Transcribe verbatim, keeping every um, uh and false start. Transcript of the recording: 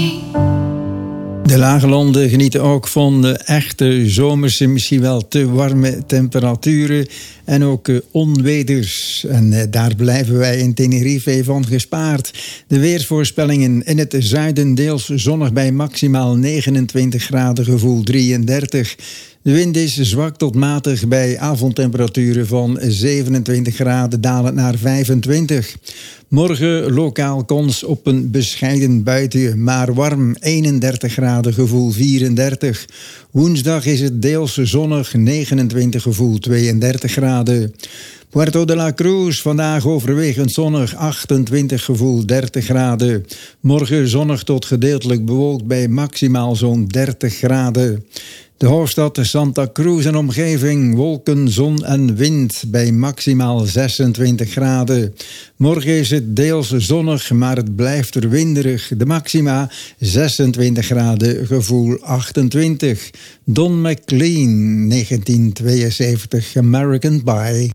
De lage landen genieten ook van de echte zomerse, misschien wel te warme temperaturen en ook uh, onweders. En uh, daar blijven wij in Tenerife van gespaard. De weersvoorspellingen: in het zuiden deels zonnig bij maximaal negenentwintig graden, gevoel drieëndertig. De wind is zwak tot matig bij avondtemperaturen van zevenentwintig graden, dalend naar vijfentwintig. Morgen lokaal kans op een bescheiden buitje, maar warm, eenendertig graden, gevoel vierendertig. Woensdag is het deels zonnig, negenentwintig, gevoel tweeëndertig graden. Puerto de la Cruz, vandaag overwegend zonnig, achtentwintig, gevoel dertig graden. Morgen zonnig tot gedeeltelijk bewolkt bij maximaal zo'n dertig graden. De hoofdstad Santa Cruz en omgeving, wolken, zon en wind bij maximaal zesentwintig graden. Morgen is het deels zonnig, maar het blijft er winderig. De maxima zesentwintig graden, gevoel achtentwintig. Don McLean, negentien tweeënzeventig, American Pie.